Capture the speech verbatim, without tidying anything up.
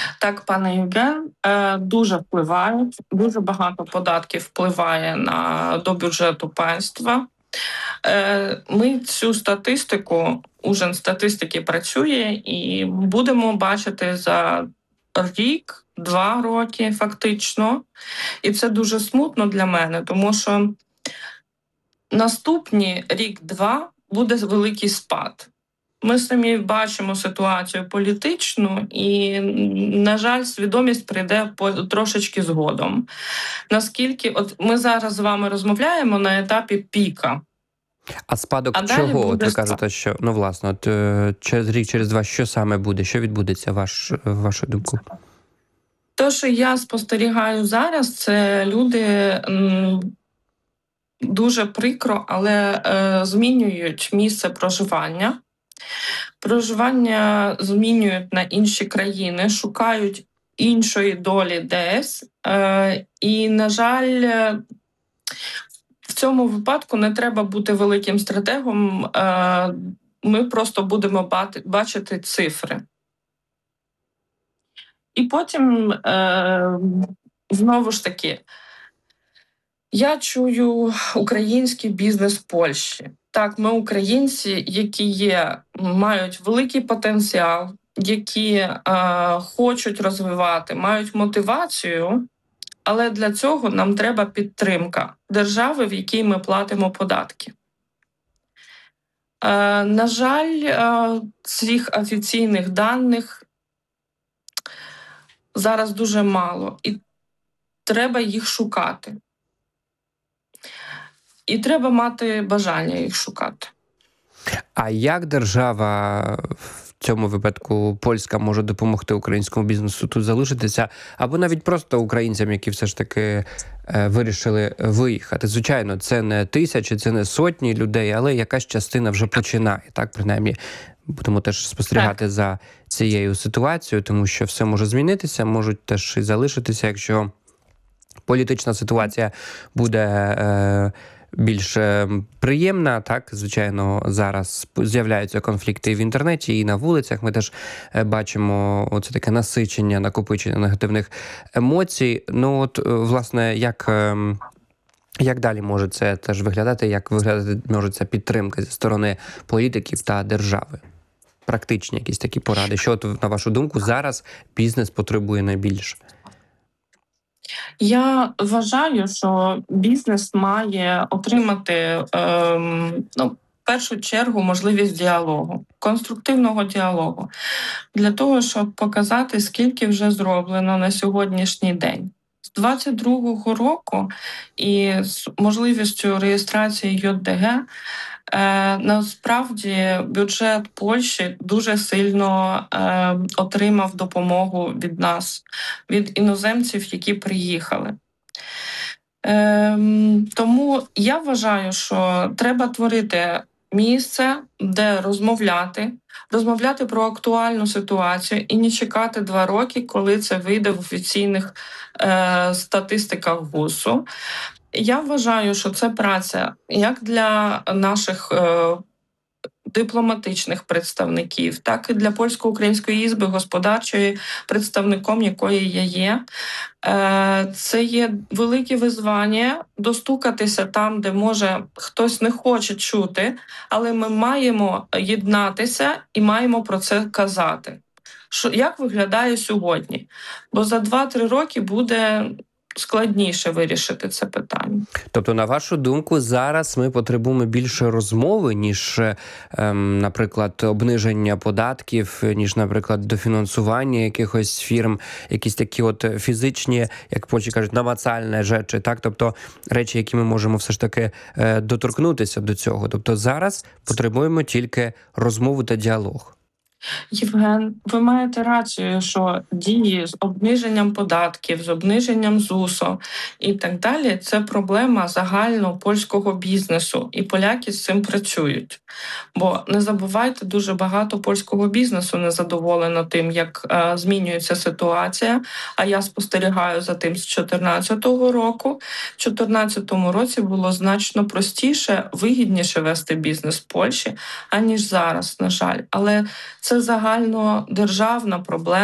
Так, пане Євген, е, дуже впливають. Дуже багато податків впливає на до бюджету państwa. Е, Ми цю статистику, уже статистики працює, і будемо бачити за рік, два роки фактично. І це дуже смутно для мене, тому що наступні рік-два буде великий спад. Ми самі бачимо ситуацію політичну, і, на жаль, свідомість прийде по трошечки згодом. Наскільки от ми зараз з вами розмовляємо на етапі піка. А спадок А далі чого? От буде ви спад. кажете, що ну власне, от е, через рік, через два, що саме буде? Що відбудеться, ваш вашу думку? Те, що я спостерігаю зараз, це люди м, дуже прикро, але е, змінюють місце проживання. Проживання змінюють на інші країни, шукають іншої долі десь. Е, і, на жаль, в цьому випадку не треба бути великим стратегом. Е, ми просто будемо бати, бачити цифри. І потім, е, знову ж таки, я чую український бізнес в Польщі. Так, ми українці, які є, мають великий потенціал, які е, хочуть розвивати, мають мотивацію, але для цього нам треба підтримка держави, в якій ми платимо податки. Е, на жаль, е, цих офіційних даних зараз дуже мало, і треба їх шукати. І треба мати бажання їх шукати. А як держава, в цьому випадку польська, може допомогти українському бізнесу тут залишитися? Або навіть просто українцям, які все ж таки е, вирішили виїхати? Звичайно, це не тисячі, це не сотні людей, але якась частина вже починає, так, принаймні. Будемо теж спостерігати так за цією ситуацією, тому що все може змінитися, можуть теж і залишитися, якщо політична ситуація буде е, більш приємна. Так, звичайно, зараз з'являються конфлікти і в інтернеті, і на вулицях. Ми теж бачимо оце таке насичення, накопичення негативних емоцій. Ну, от, власне, як... Як далі може це теж виглядати, як виглядати може ця підтримка зі сторони політиків та держави? Практичні якісь такі поради. Що, от, на вашу думку, зараз бізнес потребує найбільше? Я вважаю, що бізнес має отримати, ем, ну, в першу чергу, можливість діалогу, конструктивного діалогу, для того, щоб показати, скільки вже зроблено на сьогоднішній день. З двадцять другого року і з можливістю реєстрації ЙОДГ е, насправді бюджет Польщі дуже сильно е, отримав допомогу від нас, від іноземців, які приїхали. Е, тому я вважаю, що треба творити місце, де розмовляти, розмовляти про актуальну ситуацію і не чекати два роки, коли це вийде в офіційних е, статистиках ГУСу. Я вважаю, що це праця як для наших е, дипломатичних представників, так і для польсько-української ізби господарчої, представником якої я є. Е, це є велике визвання достукатися там, де, може, хтось не хоче чути, але ми маємо єднатися і маємо про це казати. Що, як виглядає сьогодні? Бо за два-три роки буде складніше вирішити це питання. Тобто, на вашу думку, зараз ми потребуємо більше розмови, ніж, ем, наприклад, обниження податків, ніж, наприклад, дофінансування якихось фірм, якісь такі от фізичні, як польські кажуть, намацальні речі, так? Тобто, речі, які ми можемо все ж таки е, доторкнутися до цього. Тобто, зараз потребуємо тільки розмову та діалог. Євген, ви маєте рацію, що дії з обниженням податків, з обниженням ЗУСу і так далі – це проблема загально польського бізнесу, і поляки з цим працюють. Бо не забувайте, дуже багато польського бізнесу незадоволено тим, як е, змінюється ситуація, а я спостерігаю за тим з чотирнадцятого року. В дві тисячі чотирнадцятому році було значно простіше, вигідніше вести бізнес в Польщі, аніж зараз, на жаль. Але це загальнодержавна проблема.